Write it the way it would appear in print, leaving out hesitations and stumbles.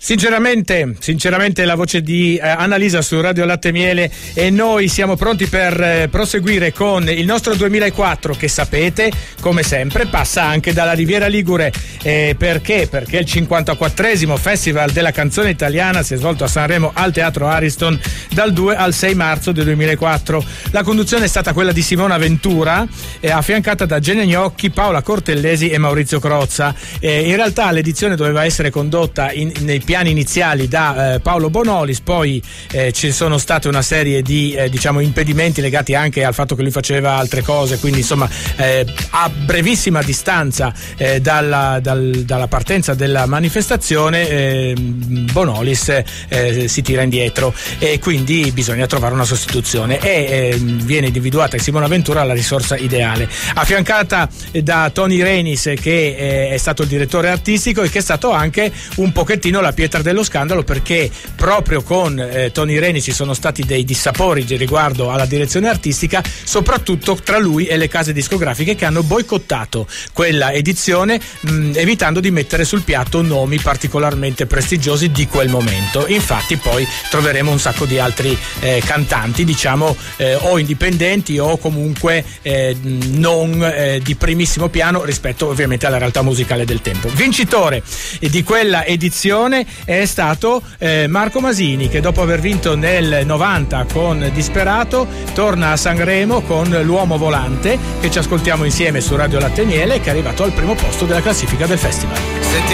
Sinceramente la voce di Annalisa su Radio Latte e Miele, e noi siamo pronti per proseguire con il nostro 2004 che sapete, come sempre, passa anche dalla Riviera Ligure. Perché? Perché il 54esimo Festival della canzone italiana si è svolto a Sanremo al Teatro Ariston dal 2 al 6 marzo del 2004. La conduzione è stata quella di Simona Ventura, affiancata da Genia Gnocchi, Paola Cortellesi e Maurizio Crozza. In realtà l'edizione doveva essere condotta nei piani iniziali da Paolo Bonolis, poi ci sono state una serie di impedimenti legati anche al fatto che lui faceva altre cose, quindi insomma a brevissima distanza dalla partenza della manifestazione Bonolis si tira indietro e quindi bisogna trovare una sostituzione e viene individuata Simona Ventura la risorsa ideale, affiancata da Tony Renis, che è stato il direttore artistico e che è stato anche un pochettino la pietra dello scandalo, perché proprio con Tony Renis ci sono stati dei dissapori riguardo alla direzione artistica, soprattutto tra lui e le case discografiche, che hanno boicottato quella edizione evitando di mettere sul piatto nomi particolarmente prestigiosi di quel momento. Infatti poi troveremo un sacco di altri cantanti, o indipendenti o comunque non di primissimo piano rispetto ovviamente alla realtà musicale del tempo. Vincitore di quella edizione è stato Marco Masini, che dopo aver vinto nel 90 con Disperato torna a Sanremo con L'Uomo Volante, che ci ascoltiamo insieme su Radio Latte e Miele, che è arrivato al primo posto della classifica del festival.